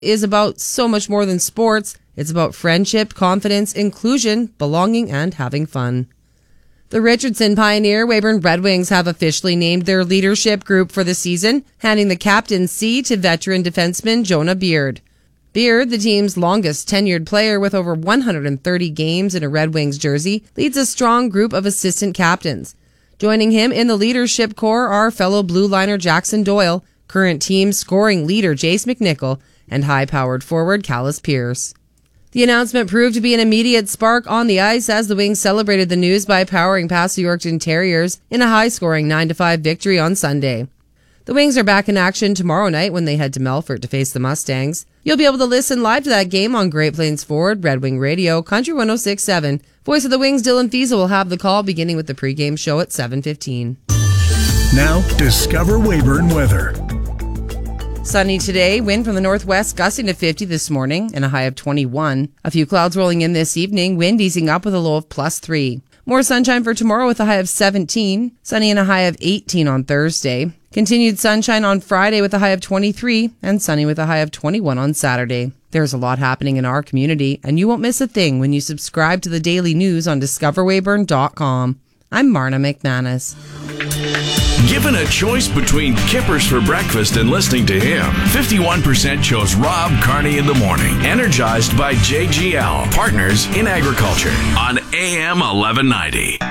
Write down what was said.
is about so much more than sports. It's about friendship, confidence, inclusion, belonging, and having fun. The Richardson Pioneer Weyburn Red Wings have officially named their leadership group for the season, handing the captaincy to veteran defenseman Jonah Beard. Beard, the team's longest tenured player with over 130 games in a Red Wings jersey, leads a strong group of assistant captains. Joining him in the leadership core are fellow blue liner Jackson Doyle, current team scoring leader Jace McNichol, and high-powered forward Callis Pierce. The announcement proved to be an immediate spark on the ice as the Wings celebrated the news by powering past the Yorkton Terriers in a high-scoring 9-5 victory on Sunday. The Wings are back in action tomorrow night when they head to Melfort to face the Mustangs. You'll be able to listen live to that game on Great Plains Ford, Red Wing Radio, Country 106.7. Voice of the Wings, Dylan Fiesel, will have the call beginning with the pregame show at 7:15. Now, Discover Weyburn weather. Sunny today, wind from the northwest gusting to 50 this morning and a high of 21. A few clouds rolling in this evening, wind easing up with a low of +3. More sunshine for tomorrow with a high of 17. Sunny and a high of 18 on Thursday. Continued sunshine on Friday with a high of 23 and sunny with a high of 21 on Saturday. There's a lot happening in our community and you won't miss a thing when you subscribe to the daily news on discoverweyburn.com. I'm Marna McManus. Given a choice between Kippers for breakfast and listening to him, 51% chose Rob Carney in the morning, energized by JGL, Partners in Agriculture, on AM 1190.